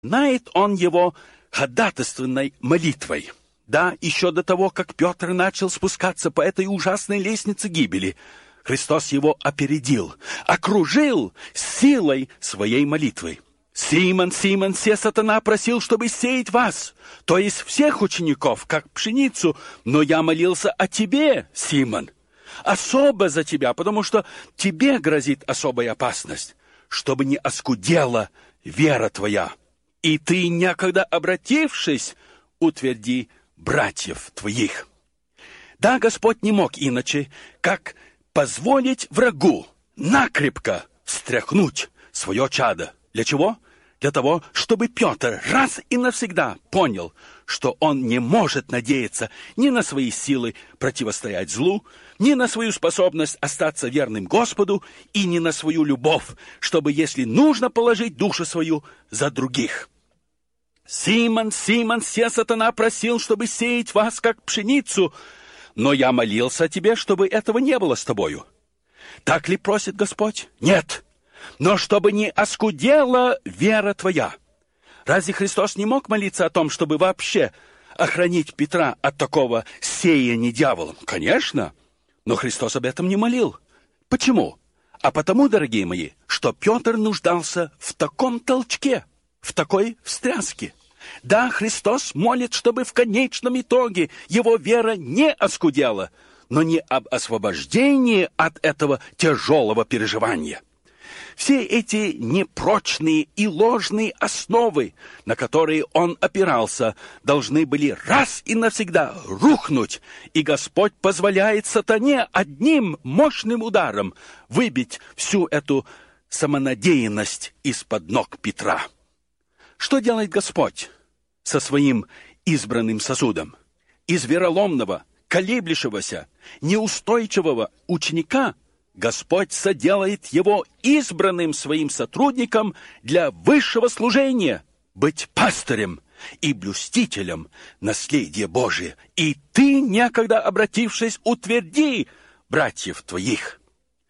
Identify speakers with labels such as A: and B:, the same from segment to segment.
A: Знает он его ходатайственной молитвой. Да, еще до того, как Петр начал спускаться по этой ужасной лестнице гибели, Христос его опередил, окружил силой своей молитвы. «Симон, Симон, се сатана просил, чтобы сеять вас, то есть всех учеников, как пшеницу, но я молился о тебе, Симон, особо за тебя, потому что тебе грозит особая опасность, чтобы не оскудела вера твоя. И ты, некогда обратившись, утверди братьев твоих». Да, Господь не мог иначе, как позволить врагу накрепко встряхнуть свое чадо. Для чего? Для того, чтобы Петр раз и навсегда понял, что он не может надеяться ни на свои силы противостоять злу, ни на свою способность остаться верным Господу, и ни на свою любовь, чтобы, если нужно, положить душу свою за других. «Симон, Симон, се сатана просил, чтобы сеять вас, как пшеницу, но я молился о тебе, чтобы этого не было с тобою». Так ли просит Господь? Нет. Но чтобы не оскудела вера твоя. Разве Христос не мог молиться о том, чтобы вообще охранить Петра от такого сеяния дьяволом? Конечно. Но Христос об этом не молил. Почему? А потому, дорогие мои, что Петр нуждался в таком толчке, в такой встряске. Да, Христос молит, чтобы в конечном итоге его вера не оскудела, но не об освобождении от этого тяжелого переживания. Все эти непрочные и ложные основы, на которые он опирался, должны были раз и навсегда рухнуть, и Господь позволяет сатане одним мощным ударом выбить всю эту самонадеянность из-под ног Петра. Что делает Господь со своим избранным сосудом? Из вероломного, колеблющегося, неустойчивого ученика Господь соделает его избранным своим сотрудником для высшего служения, быть пастырем и блюстителем наследия Божия. И ты, некогда обратившись, утверди братьев твоих.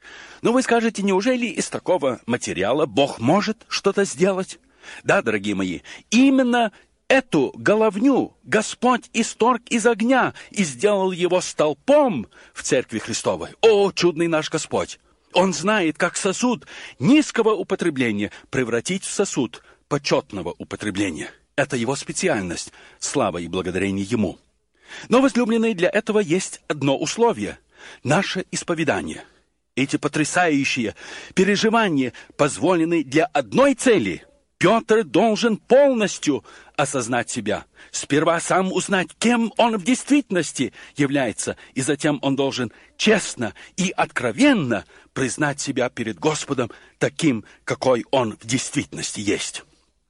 A: Но вы скажете, неужели из такого материала Бог может что-то сделать? Да, дорогие мои, именно эту головню Господь исторг из огня и сделал его столпом в Церкви Христовой. О, чудный наш Господь! Он знает, как сосуд низкого употребления превратить в сосуд почетного употребления. Это его специальность, слава и благодарение ему. Но, возлюбленные, для этого есть одно условие – наше исповедание. Эти потрясающие переживания позволены для одной цели – Петр должен полностью осознать себя. Сперва сам узнать, кем он в действительности является, и затем он должен честно и откровенно признать себя перед Господом таким, какой он в действительности есть.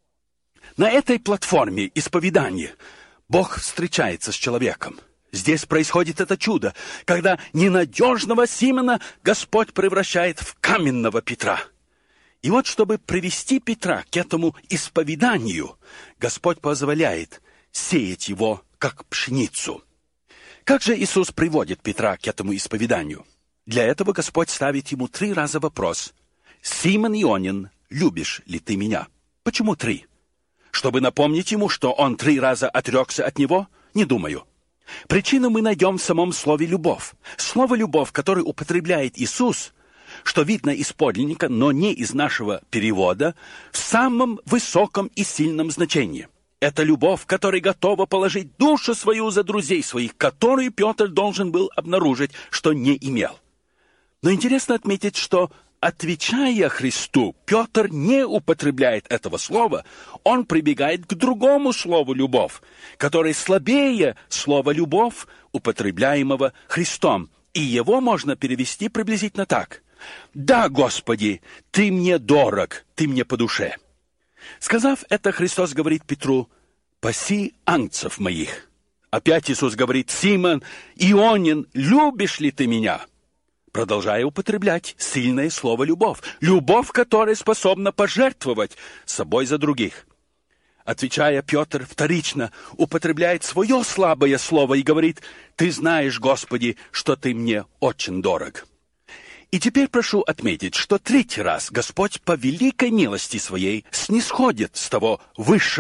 A: На этой платформе исповедания Бог встречается с человеком. Здесь происходит это чудо, когда ненадежного Симона Господь превращает в каменного Петра. И вот, чтобы привести Петра к этому исповеданию, Господь позволяет сеять его, как пшеницу. Как же Иисус приводит Петра к этому исповеданию? Для этого Господь ставит ему 3 раза вопрос. «Симон Ионин, любишь ли ты меня?» Почему 3? Чтобы напомнить ему, что он 3 раза отрекся от него? Не думаю. Причину мы найдем в самом слове «любовь». Слово «любовь», которое употребляет Иисус, что видно из подлинника, но не из нашего перевода, в самом высоком и сильном значении. Это любовь, которая готова положить душу свою за друзей своих, которую Петр должен был обнаружить, что не имел. Но интересно отметить, что, отвечая Христу, Петр не употребляет этого слова, он прибегает к другому слову «любовь», которое слабее слова «любовь», употребляемого Христом, и его можно перевести приблизительно так. «Да, Господи, Ты мне дорог, Ты мне по душе». Сказав это, Христос говорит Петру: «Паси ангцев моих». Опять Иисус говорит: «Симон, Ионин, любишь ли ты меня?» Продолжая употреблять сильное слово «любовь». Любовь, которая способна пожертвовать собой за других. Отвечая, Петр вторично употребляет свое слабое слово и говорит: «Ты знаешь, Господи, что Ты мне очень дорог». И теперь прошу отметить, что третий раз Господь по великой милости своей снисходит с того высшего